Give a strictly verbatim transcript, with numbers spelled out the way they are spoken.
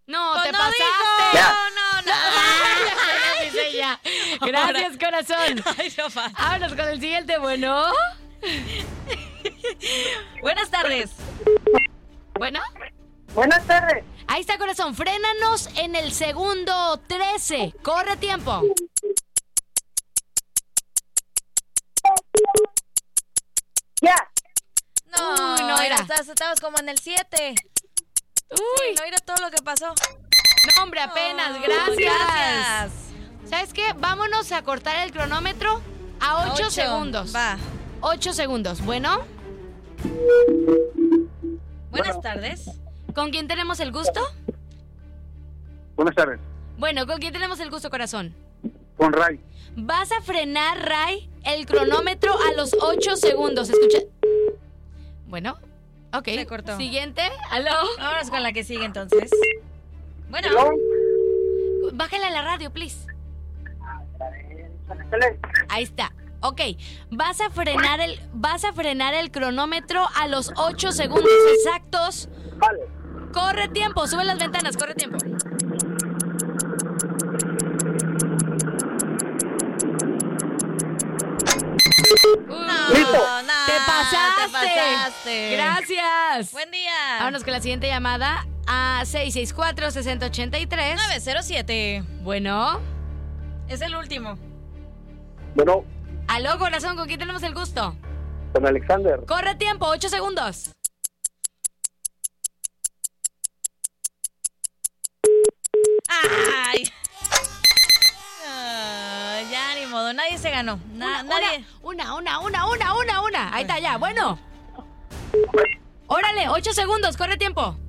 No, Pues te no pasaste. dijo. No, no, no. Dice ella. Gracias, corazón. Ay, no pasa. Vámonos con el siguiente, bueno. Buenas tardes. Bueno. Buenas tardes. Ahí está, corazón. Frénanos en el segundo trece. Corre tiempo. Ya. No, Uy, no era. Estás, estabas como en el siete. Uy, No era todo lo que pasó. no, hombre, apenas. Oh, Gracias. Gracias. ¿Sabes qué? Vámonos a cortar el cronómetro a ocho, Ocho. segundos. Va. ocho segundos. Bueno, Buenas Bueno. tardes. ¿con quién tenemos el gusto? Buenas tardes. Bueno, ¿con quién tenemos el gusto, corazón? Con Ray. Vas a frenar, Ray, el cronómetro a los ocho segundos. Escucha. Bueno, ok. Se cortó. Siguiente. ¿Aló? Vámonos con la que sigue entonces. Bueno. Bájale a la radio, please. Ahí está. Ok, vas a frenar el vas a frenar el cronómetro a los ocho segundos exactos. Vale. Corre tiempo, sube las ventanas, corre tiempo. No, Listo. no, Te pasaste. Te pasaste. Gracias. Buen día. Vámonos con la siguiente llamada a seis seis cuatro, seis cero ocho tres. nueve cero siete. Bueno, Es el último. Bueno, aló, corazón, ¿con quién tenemos el gusto? con Alexander. Corre tiempo, ocho segundos. ¡Ay! Ah, ya ni modo, nadie se ganó. Na- Una, nadie. una, una, una, una, una, una. Ahí está, ya, bueno. Órale, ocho segundos, corre tiempo.